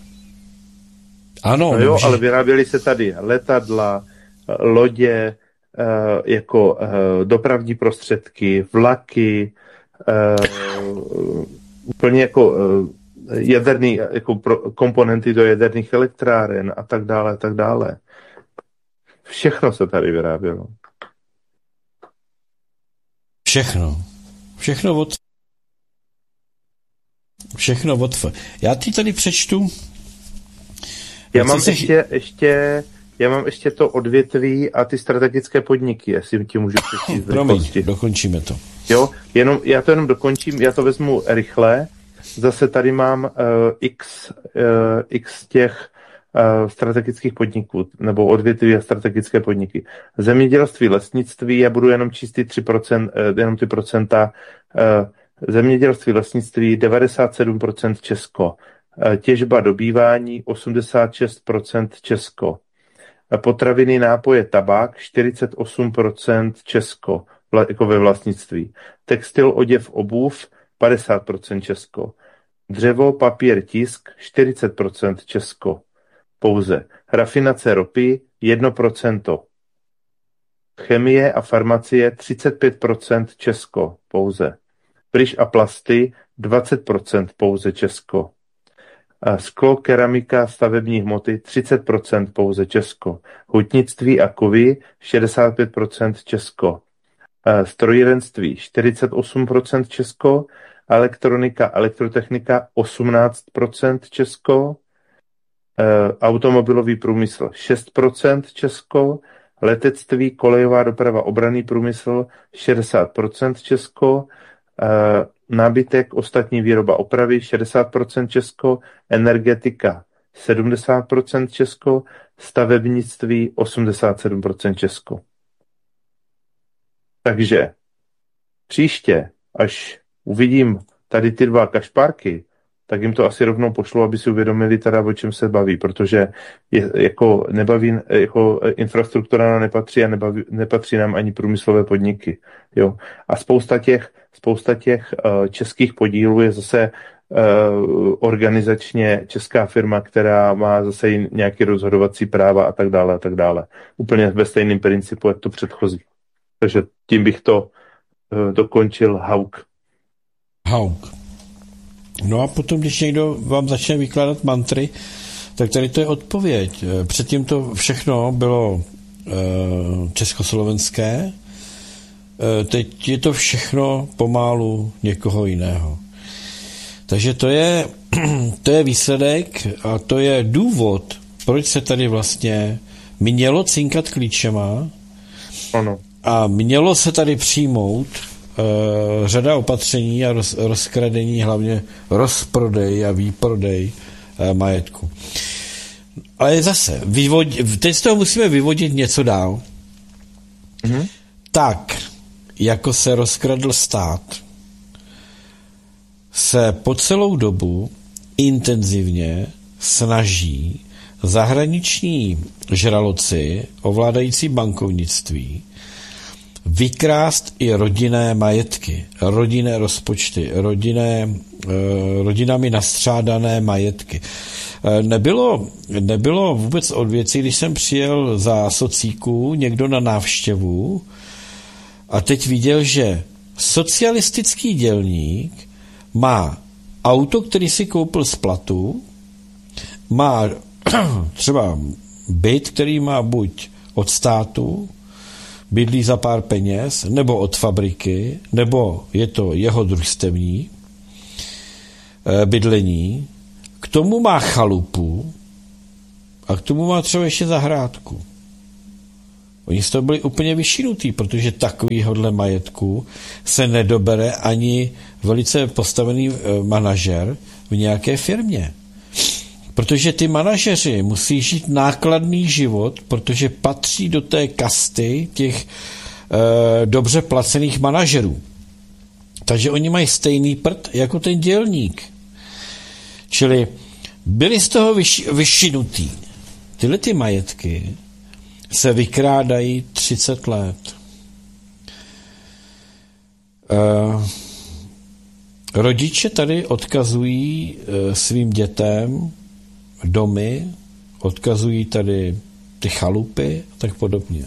Ano. No jo, může... ale vyráběli se tady letadla, lodě, jako dopravní prostředky, vlaky, úplně jako jaderný, jako komponenty do jaderných elektráren a tak dále, a tak dále. Všechno se tady vyrábělo. Všechno. Všechno od... Všechno od... Já ti tady přečtu... Já mám se... ještě, ještě, já mám ještě to odvětví a ty strategické podniky, jestli ti můžu přečíst. Promiň, dokončíme to. Jo, jenom, já to jenom dokončím, já to vezmu rychle. Zase tady mám uh, x, uh, x těch uh, strategických podniků, nebo odvětví a strategické podniky. Zemědělství, lesnictví, já budu jenom číst ty tři procenta, uh, jenom ty procenta. Uh, zemědělství, lesnictví, devadesát sedm procent Česko. Uh, těžba, dobývání, osmdesát šest procent Česko. Uh, potraviny, nápoje, tabák, čtyřicet osm procent Česko, vla, jako ve vlastnictví. Textil, oděv, obuv, padesát procent Česko. Dřevo, papír, tisk, čtyřicet procent Česko. Pouze. Rafinace ropy, jedno procento. Chemie a farmacie, třicet pět procent Česko. Pouze. Pryš a plasty, dvacet procent pouze Česko. Sklo, keramika, stavební hmoty, třicet procent pouze Česko. Hutnictví a kovy, šedesát pět procent Česko. Strojírenství, čtyřicet osm procent Česko. Elektronika, elektrotechnika, osmnáct procent Česko. Automobilový průmysl, šest procent Česko. Letectví, kolejová doprava, obranný průmysl, šedesát procent Česko. Nábytek, ostatní výroba opravy, šedesát procent Česko. Energetika, sedmdesát procent Česko. Stavebnictví, osmdesát sedm procent Česko. Takže příště, až uvidím tady ty dva kašpárky, tak jim to asi rovnou pošlo, aby si uvědomili teda, o čem se baví, protože je, jako, nebaví, jako infrastruktura nám nepatří a nebaví, nepatří nám ani průmyslové podniky. Jo. A spousta těch, spousta těch uh, českých podílů je zase uh, organizačně česká firma, která má zase nějaké rozhodovací práva a tak dále a tak dále. Úplně ve stejném principu, jak to předchozí. Takže tím bych to uh, dokončil Hauk. Hauk. No a potom, když někdo vám začne vykládat mantry, tak tady to je odpověď. Předtím to všechno bylo e, československé, e, teď je to všechno pomálu někoho jiného. Takže to je, to je výsledek a to je důvod, proč se tady vlastně mělo cinkat klíčema ano. A mělo se tady přijmout Uh, řada opatření a roz, rozkradení, hlavně rozprodej a výprodej uh, majetku. Ale zase, vyvod, teď z toho musíme vyvodit něco dál. Mm-hmm. Tak, jako se rozkradl stát, se po celou dobu intenzivně snaží zahraniční žraloci ovládající bankovnictví vykrást i rodinné majetky, rodinné rozpočty, rodinné, rodinami nastřádané majetky. Nebylo, nebylo vůbec od věcí, když jsem přijel za socíku někdo na návštěvu a teď viděl, že socialistický dělník má auto, který si koupil z platu, má třeba byt, který má buď od státu, bydlí za pár peněz, nebo od fabriky, nebo je to jeho družstevní bydlení, k tomu má chalupu a k tomu má třeba ještě zahrádku. Oni z toho byli úplně vyšinutý, protože takovýhodle majetku se nedobere ani velice postavený manažer v nějaké firmě. Protože ty manažeři musí žít nákladný život, protože patří do té kasty těch e, dobře placených manažerů. Takže oni mají stejný prd jako ten dělník. Čili byli z toho vyš, vyšinutý. Tyhle ty majetky se vykrádají třicet let. E, rodiče tady odkazují e, svým dětem domy, odkazují tady ty chalupy a tak podobně.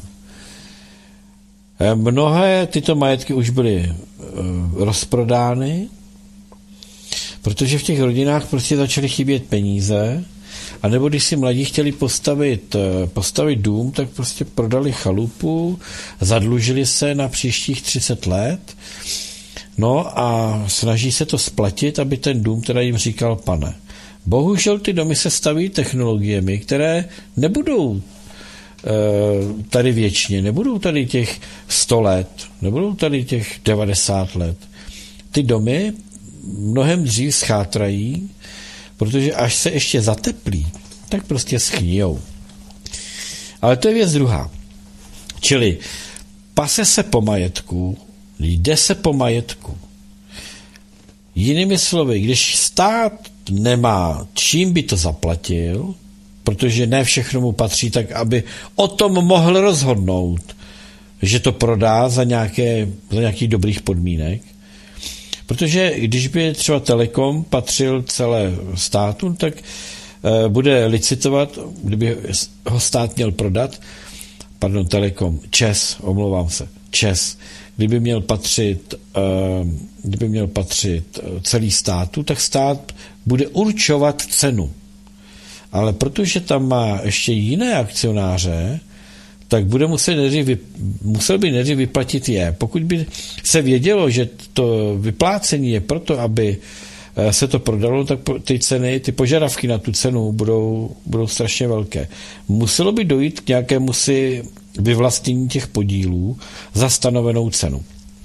E, mnohé tyto majetky už byly e, rozprodány, protože v těch rodinách prostě začaly chybět peníze, a nebo když si mladí chtěli postavit, postavit dům, tak prostě prodali chalupu, zadlužili se na příštích třicet let, no a snaží se to splatit, aby ten dům teda jim říkal pane. Bohužel ty domy se staví technologiemi, které nebudou e, tady věčně, nebudou tady těch sto let, nebudou tady těch devadesát let. Ty domy mnohem dřív schátrají, protože až se ještě zateplí, tak prostě schnijou. Ale to je věc druhá. Čili pase se po majetku, jde se po majetku. Jinými slovy, když stát nemá čím by to zaplatil, protože ne všechno mu patří, tak aby o tom mohl rozhodnout, že to prodá za, nějaké, za nějakých dobrých podmínek. Protože když by třeba Telekom patřil celé státu, tak e, bude licitovat, kdyby ho stát měl prodat, pardon, Telekom, ČES, omlouvám se, ČES, kdyby měl patřit, e, kdyby měl patřit celý státu, tak stát bude určovat cenu. Ale protože tam má ještě jiné akcionáře, tak bude muset nejdřív, musel by nejdřív vyplatit je. Pokud by se vědělo, že to vyplácení je proto, aby se to prodalo, tak ty ceny, ty požadavky na tu cenu budou, budou strašně velké. Muselo by dojít k nějakému si vyvlastnění těch podílů za stanovenou cenu,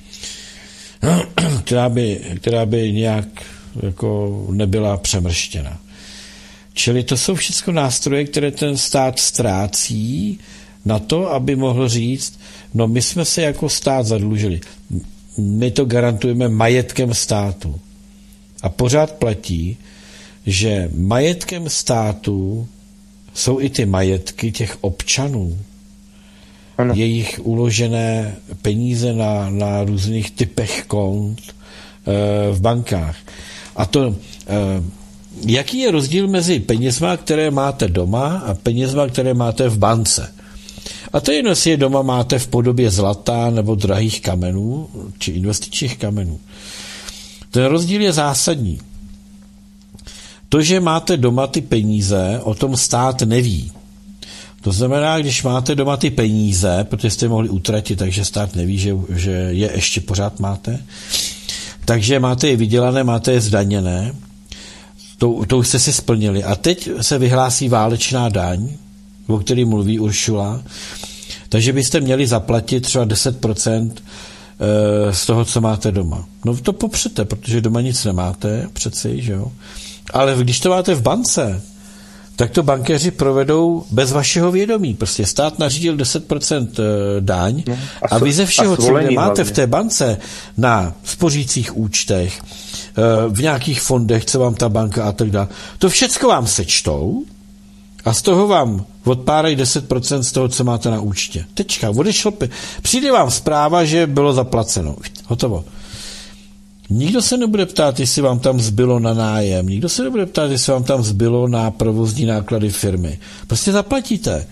která by, která by nějak jako nebyla přemrštěna. Čili to jsou všechno nástroje, které ten stát ztrácí na to, aby mohl říct, no my jsme se jako stát zadlužili. My to garantujeme majetkem státu. A pořád platí, že majetkem státu jsou i ty majetky těch občanů. Ano. Jejich uložené peníze na, na různých typech kont e, v bankách. A to, e, jaký je rozdíl mezi penězma, které máte doma a penězma, které máte v bance? A to je jedno, jestli je doma máte v podobě zlata nebo drahých kamenů, či investičních kamenů. Ten rozdíl je zásadní. To, že máte doma ty peníze, o tom stát neví. To znamená, když máte doma ty peníze, protože jste mohli utratit, takže stát neví, že, že je ještě pořád máte, takže máte je vydělané, máte je zdaněné, to, to už jste si splnili. A teď se vyhlásí válečná daň, o který mluví Uršula, takže byste měli zaplatit třeba deset procent z toho, co máte doma. No to popřete, protože doma nic nemáte, přeci, že jo. Ale když to máte v bance, tak to bankéři provedou bez vašeho vědomí. Prostě stát nařídil deset procent daň no, a, a vy ze všeho, co máte v té bance na spořících účtech, v nějakých fondech, co vám ta banka a tak dále, to všecko vám sečtou a z toho vám odpárají deset procent z toho, co máte na účtě. Tečka, odešlo. Přijde vám zpráva, že bylo zaplaceno. Hotovo. Nikdo se nebude ptát, jestli vám tam zbylo na nájem. Nikdo se nebude ptát, jestli vám tam zbylo na provozní náklady firmy. Prostě zaplatíte.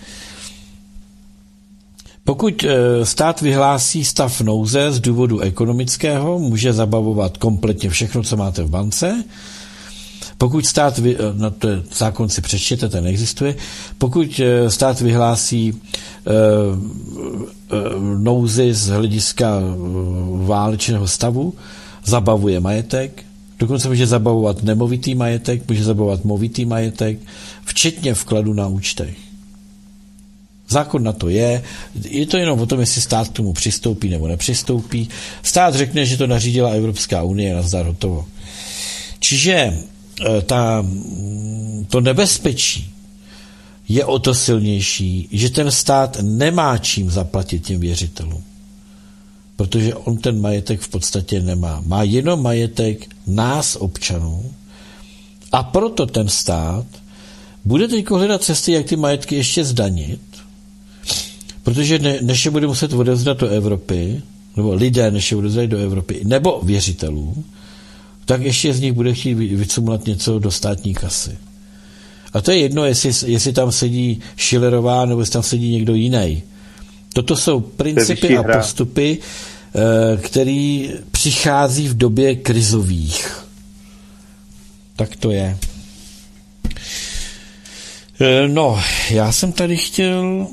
Pokud stát vyhlásí stav nouze z důvodu ekonomického, může zabavovat kompletně všechno, co máte v bance. Pokud stát, vy, no to je, zákon si přečtěte, ten existuje, pokud stát vyhlásí e, e, nouzi z hlediska válečného stavu, zabavuje majetek, dokonce může zabavovat nemovitý majetek, může zabavovat movitý majetek, včetně vkladu na účtech. Zákon na to je, je to jenom o tom, jestli stát k tomu přistoupí nebo nepřistoupí. Stát řekne, že to nařídila Evropská unie, nazdar hotovo. Čiže ta, to nebezpečí je o to silnější, že ten stát nemá čím zaplatit těm věřitelům. Protože on ten majetek v podstatě nemá. Má jenom majetek nás, občanů, a proto ten stát bude teď hledat cesty, jak ty majetky ještě zdanit, protože ne, než je bude muset odevzdat do Evropy, nebo lidé, než je odevzdat do Evropy, nebo věřitelů, tak ještě z nich bude chtít vycumlat něco do státní kasy. A to je jedno, jestli, jestli tam sedí Schillerová, nebo jestli tam sedí někdo jiný. Toto jsou principy a postupy, který přichází v době krizových. Tak to je. No, já jsem tady chtěl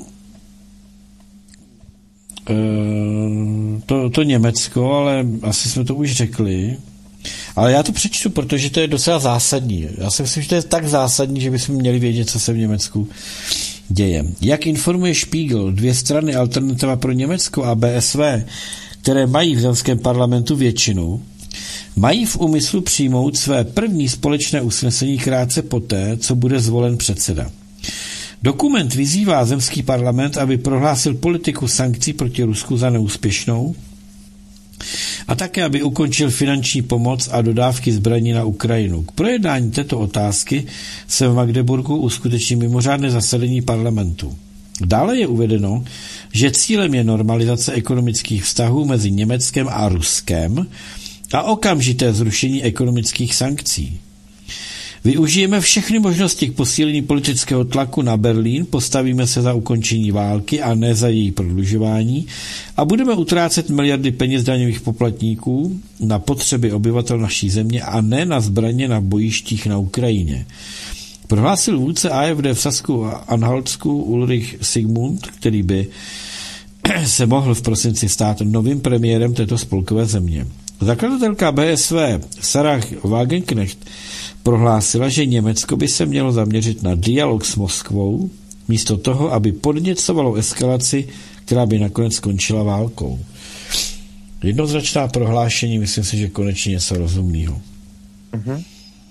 to, to Německo, ale asi jsme to už řekli. Ale já to přečtu, protože to je docela zásadní. Já si myslím, že to je tak zásadní, že bychom měli vědět, co se v Německu děje. Jak informuje Spiegel, dvě strany Alternativa pro Německo a B S V, které mají v zemském parlamentu většinu, mají v úmyslu přijmout své první společné usnesení krátce poté, co bude zvolen předseda. Dokument vyzývá zemský parlament, aby prohlásil politiku sankcí proti Rusku za neúspěšnou a také, aby ukončil finanční pomoc a dodávky zbraní na Ukrajinu. K projednání této otázky se v Magdeburgu uskuteční mimořádné zasedání parlamentu. Dále je uvedeno, že cílem je normalizace ekonomických vztahů mezi Německem a Ruskem a okamžité zrušení ekonomických sankcí. Využijeme všechny možnosti k posílení politického tlaku na Berlín, postavíme se za ukončení války a ne za její prodlužování a budeme utrácet miliardy peněz daňových poplatníků na potřeby obyvatel naší země a ne na zbraně na bojištích na Ukrajině. Prohlásil vůdce A F D v Sasku a Anhaltsku Ulrich Sigmund, který by se mohl v prosinci stát novým premiérem této spolkové země. Zakladatelka B S V Sarah Wagenknecht prohlásila, že Německo by se mělo zaměřit na dialog s Moskvou, místo toho, aby podněcovalo eskalaci, která by nakonec skončila válkou. Jednoznačná prohlášení, myslím si, že konečně něco rozumného. Mm-hmm.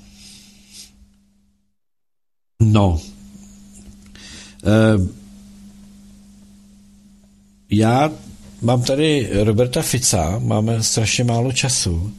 No. E, já mám tady Roberta Fica, máme strašně málo času.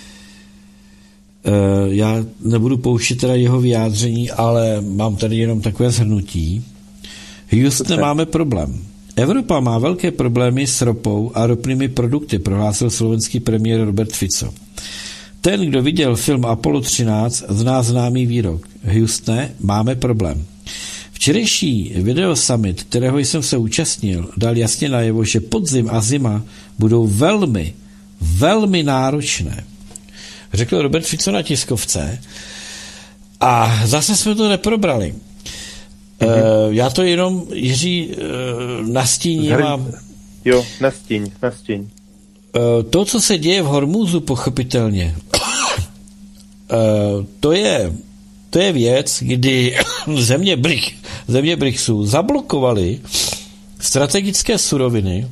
E, já nebudu pouštět teda jeho vyjádření, ale mám tady jenom takové shrnutí. Houston, máme problém. Evropa má velké problémy s ropou a ropnými produkty, prohlásil slovenský premiér Robert Fico. Ten, kdo viděl film Apollo třináct, zná známý výrok. Houstone, máme problém. Včerejší video summit, kterého jsem se účastnil, dal jasně najevo, že podzim a zima budou velmi, velmi náročné. Řekl Robert Fico na tiskovce a zase jsme to neprobrali. Mm-hmm. Uh, já to jenom, Jiří, uh, nastíním. Zhrň... Jo, nastíň, nastíň. Uh, to, co se děje v Hormúzu, pochopitelně, uh, to je to je věc, kdy země, Brik, země BRICSu zablokovaly strategické suroviny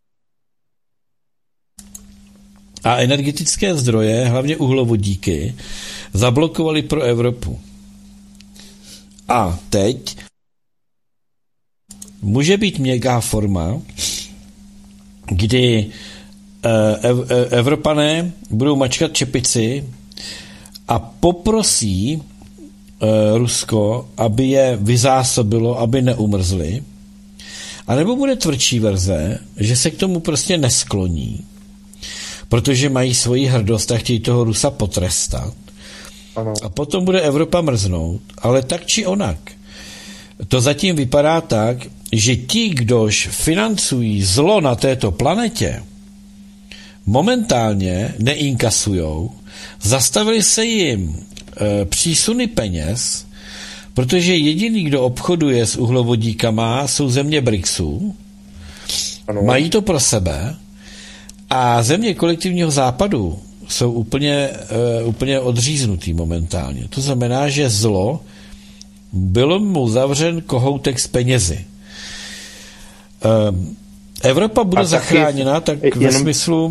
a energetické zdroje, hlavně uhlovodíky, zablokovali pro Evropu. A teď může být měkká forma, kdy Evropané budou mačkat čepici a poprosí Rusko, aby je vyzásobilo, aby neumrzli. A nebo bude tvrdší verze, že se k tomu prostě neskloní, protože mají svoji hrdost a chtějí toho Rusa potrestat. Ano. A potom bude Evropa mrznout, ale tak či onak. To zatím vypadá tak, že ti, kdož financují zlo na této planetě, momentálně neinkasujou, zastavili se jim přísuny peněz, protože jediný, kdo obchoduje s uhlovodíkama, jsou země BRICSu, ano. Mají to pro sebe a země kolektivního západu jsou úplně, uh, úplně odříznutý momentálně. To znamená, že zlo bylo mu zavřen kohoutek s penězi. Uh, Evropa bude taky, zachráněna tak jenom... ve smyslu,